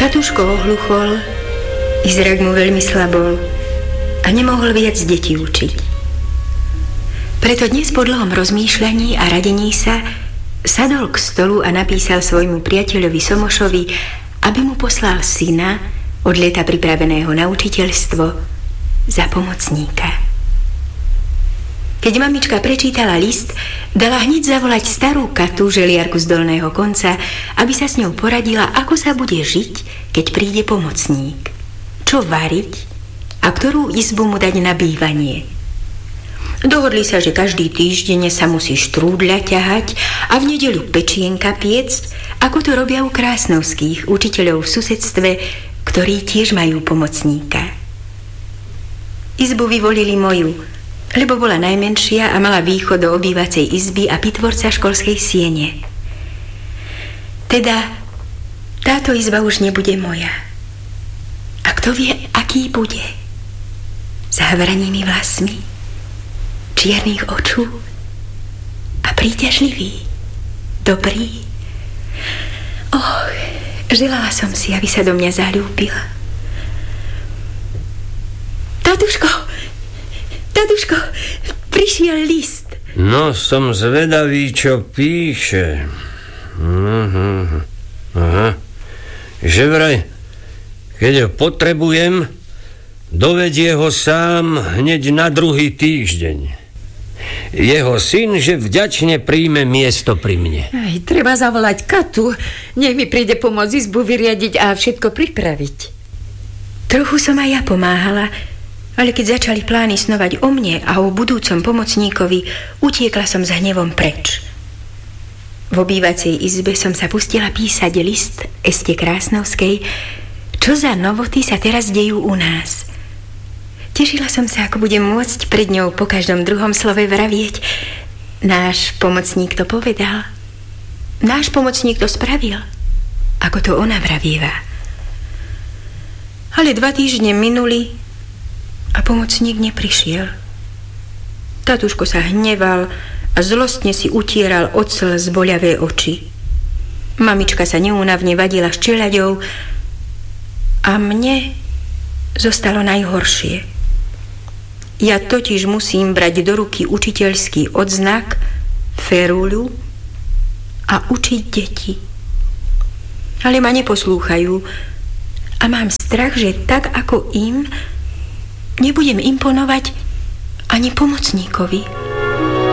Tatuško ohluchol, i zrak mu veľmi slabol a nemohol viac deti učiť. Preto dnes po dlhom rozmýšľaní a radení sa sadol k stolu a napísal svojmu priateľovi Somošovi, aby mu poslal syna, od leta pripraveného na učiteľstvo, za pomocníka. Keď mamička prečítala list, dala hneď zavolať starú Katu, želiarku z dolného konca, aby sa s ňou poradila, ako sa bude žiť, keď príde pomocník, čo variť a ktorú izbu mu dať na bývanie. Dohodli sa, že každý týždeň sa musí štrúdľa ťahať a v nedeľu pečienka piecť, ako to robia u Krásnovských, učiteľov v susedstve, ktorí tiež majú pomocníka. Izbu vyvolili moju, lebo bola najmenšia a mala východ do obývacej izby a pitvorca školskej siene. Teda táto izba už nebude moja. A kto vie, aký bude? S havranými vlasmi, čiernych očú a príťažlivý, dobrý. Želala som si, aby sa do mňa zaľúbil. Tatuško, prišiel list. No, som zvedavý, čo píše. Aha. Že vraj, keď ho potrebujem, dovedie ho sám hneď na druhý týždeň. Jeho syn, že vďačne príjme miesto pri mne. Aj, treba zavolať Katu. Nech mi príde pomôcť izbu vyriadiť a všetko pripraviť. Trochu som aj ja pomáhala, ale keď začali plány snovať o mne a o budúcom pomocníkovi, utiekla som s hnevom preč. V obývacej izbe som sa pustila písať list Este Krásnovskej, čo za novoty sa teraz dejú u nás. Tešila som sa, ako budem môcť pred ňou po každom druhom slove vravieť: náš pomocník to povedal, náš pomocník to spravil, ako to ona vravieva. Ale 2 týždne minuli a pomocník neprišiel. Tatuško sa hneval a zlostne si utieral od slz boľavé oči. Mamička sa neúnavne vadila s čeľaďou a mne zostalo najhoršie. Ja totiž musím brať do ruky učiteľský odznak, feruľu a učiť deti. Ale ma neposlúchajú a mám strach, že tak ako im nebudem imponovať ani pomocníkovi.